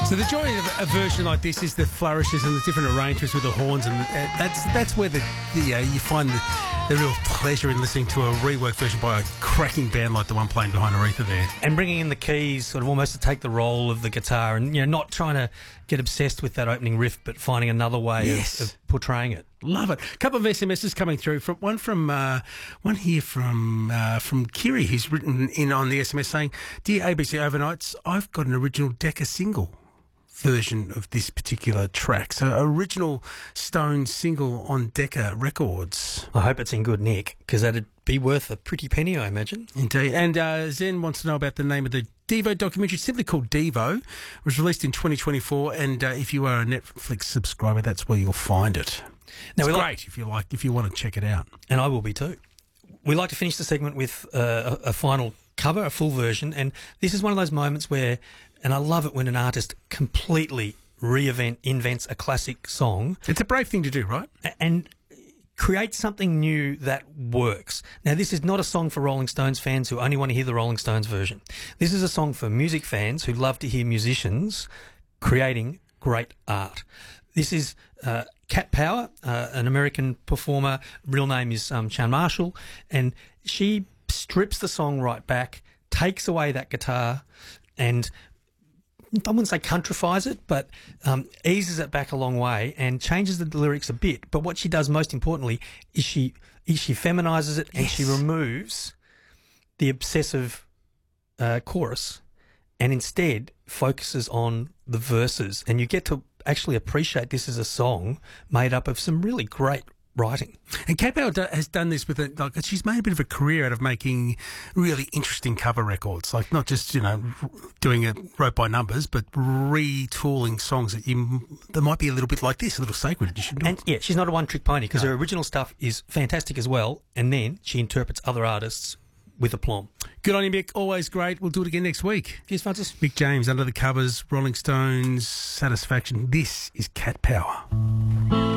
So the joy of a version like this is the flourishes and the different arrangements with the horns, and that's where you find the real pleasure in listening to a reworked version by a cracking band like the one playing behind Aretha there. And bringing in the keys, sort of almost to take the role of the guitar, and not trying to get obsessed with that opening riff, but finding another way of portraying it. Love it. A couple of SMSs coming through. One here from Kiri, who's written in on the SMS saying, "Dear ABC Overnights, I've got an original Decca single version of this particular track." So original Stones single on Decca Records. I hope it's in good nick, because that'd be worth a pretty penny, I imagine. Indeed. And Zen wants to know about the name of the Devo documentary, simply called Devo. It was released in 2024, and if you are a Netflix subscriber, that's where you'll find it. Now, it's great if you want to check it out. And I will be too. We like to finish the segment with a final cover, a full version, and this is one of those moments where, and I love it when an artist completely invents a classic song. It's a brave thing to do, right? And create something new that works. Now, this is not a song for Rolling Stones fans who only want to hear the Rolling Stones version. This is a song for music fans who love to hear musicians creating great art. This is Cat Power, an American performer. Real name is Chan Marshall, and she strips the song right back, takes away that guitar, and I wouldn't say countrifies it, but eases it back a long way and changes the lyrics a bit. But what she does most importantly is she feminizes it, and she removes the obsessive chorus and instead focuses on the verses. And you get to actually appreciate this as a song made up of some really great writing. And Cat Power has done this with she's made a bit of a career out of making really interesting cover records, like not just doing it wrote by numbers, but retooling songs that might be a little bit like this, a little sacred edition. And yeah, she's not a one-trick pony, because her original stuff is fantastic as well, and then she interprets other artists with aplomb. Good on you, Mick. Always great. We'll do it again next week. Cheers, Francis. Mick James, Under the Covers, Rolling Stones, Satisfaction. This is Cat Power.